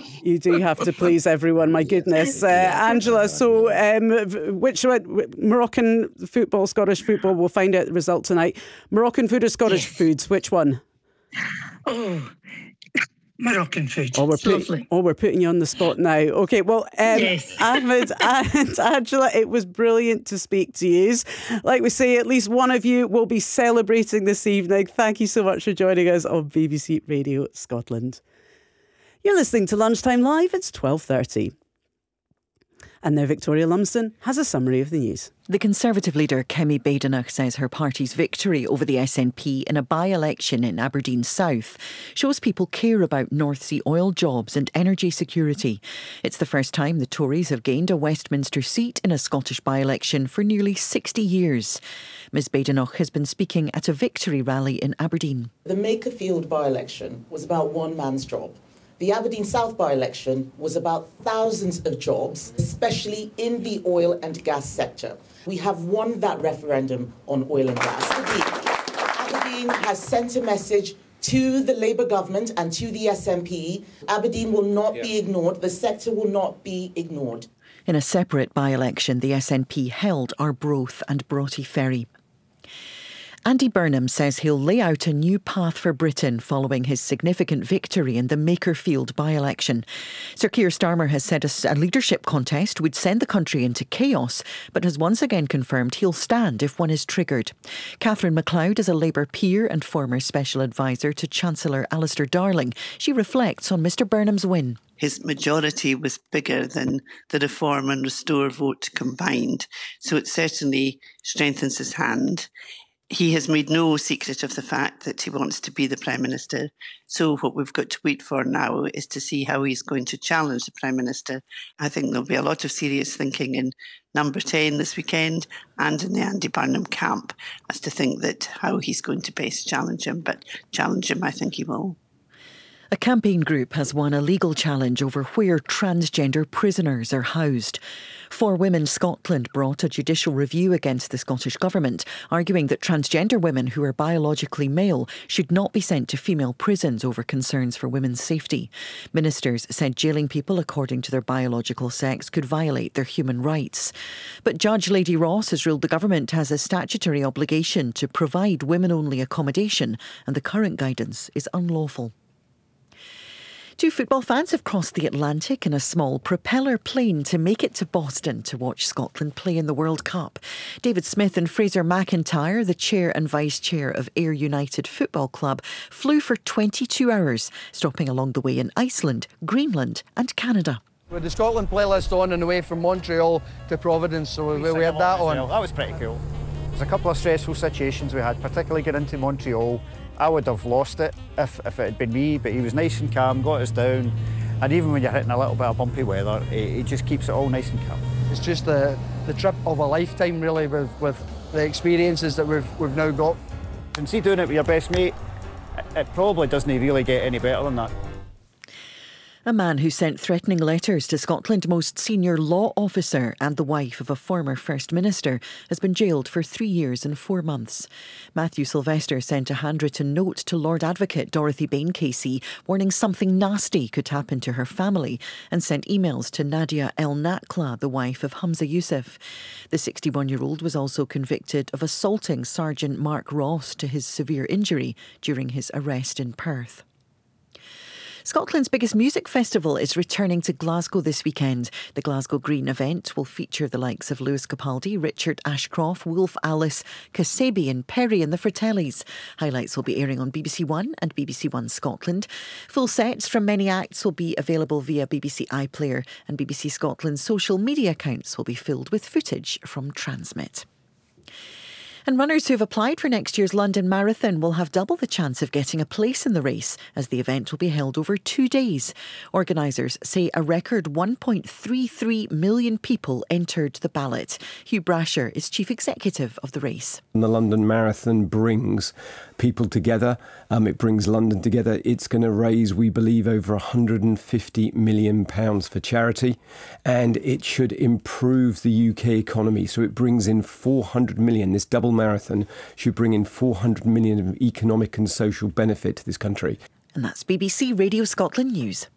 You do have to please everyone, my goodness. Angela, so which one? Moroccan football, Scottish football, we'll find out the result tonight. Moroccan food or Scottish foods, which one? Oh, Moroccan food. We're putting you on the spot now. Okay, well, Ahmed and Angela, it was brilliant to speak to you. Like we say, at least one of you will be celebrating this evening. Thank you so much for joining us on BBC Radio Scotland. You're listening to Lunchtime Live. It's 12:30. And now Victoria Lumsden has a summary of the news. The Conservative leader Kemi Badenoch says her party's victory over the SNP in a by-election in Aberdeen South shows people care about North Sea oil jobs and energy security. It's the first time the Tories have gained a Westminster seat in a Scottish by-election for nearly 60 years. Ms Badenoch has been speaking at a victory rally in Aberdeen. The Makerfield by-election was about one man's job. The Aberdeen South by-election was about thousands of jobs, especially in the oil and gas sector. We have won that referendum on oil and gas. Aberdeen has sent a message to the Labour government and to the SNP. Aberdeen will not be ignored. The sector will not be ignored. In a separate by-election, the SNP held Arbroath and Broughty Ferry. Andy Burnham says he'll lay out a new path for Britain following his significant victory in the Makerfield by-election. Sir Keir Starmer has said a leadership contest would send the country into chaos, but has once again confirmed he'll stand if one is triggered. Catherine MacLeod is a Labour peer and former special advisor to Chancellor Alistair Darling. She reflects on Mr Burnham's win. His majority was bigger than the Reform and Restore vote combined, so it certainly strengthens his hand. He has made no secret of the fact that he wants to be the Prime Minister. So what we've got to wait for now is to see how he's going to challenge the Prime Minister. I think there'll be a lot of serious thinking in Number 10 this weekend and in the Andy Burnham camp as to think that how he's going to best challenge him. But challenge him, I think he will. A campaign group has won a legal challenge over where transgender prisoners are housed. For Women Scotland brought a judicial review against the Scottish Government, arguing that transgender women who are biologically male should not be sent to female prisons over concerns for women's safety. Ministers said jailing people according to their biological sex could violate their human rights. But Judge Lady Ross has ruled the government has a statutory obligation to provide women-only accommodation, and the current guidance is unlawful. Two football fans have crossed the Atlantic in a small propeller plane to make it to Boston to watch Scotland play in the World Cup. David Smith and Fraser McIntyre, the chair and vice chair of Ayr United Football Club, flew for 22 hours, stopping along the way in Iceland, Greenland and Canada. With the Scotland playlist on the way from Montreal to Providence, so we had that on. That was pretty cool. There's a couple of stressful situations we had, particularly getting into Montreal. I would have lost it if it had been me, but he was nice and calm, got us down, and even when you're hitting a little bit of bumpy weather, he just keeps it all nice and calm. It's just the trip of a lifetime, really, with the experiences that we've now got. And see, doing it with your best mate, it probably doesn't really get any better than that. A man who sent threatening letters to Scotland's most senior law officer and the wife of a former First Minister has been jailed for 3 years and 4 months. Matthew Sylvester sent a handwritten note to Lord Advocate Dorothy Bain Casey warning something nasty could happen to her family, and sent emails to Nadia El Nakla, the wife of Humza Yousaf. The 61-year-old was also convicted of assaulting Sergeant Mark Ross to his severe injury during his arrest in Perth. Scotland's biggest music festival is returning to Glasgow this weekend. The Glasgow Green event will feature the likes of Lewis Capaldi, Richard Ashcroft, Wolf Alice, Kasabian, Perry and the Fratellis. Highlights will be airing on BBC One and BBC One Scotland. Full sets from many acts will be available via BBC iPlayer, and BBC Scotland's social media accounts will be filled with footage from Transmit. And runners who have applied for next year's London Marathon will have double the chance of getting a place in the race, as the event will be held over 2 days. Organisers say a record 1.33 million people entered the ballot. Hugh Brasher is chief executive of the race. The London Marathon brings people together. It brings London together. It's going to raise, we believe, over £150 million for charity, and it should improve the UK economy. So it brings in 400 million. This double marathon should bring in 400 million of economic and social benefit to this country. And that's BBC Radio Scotland News.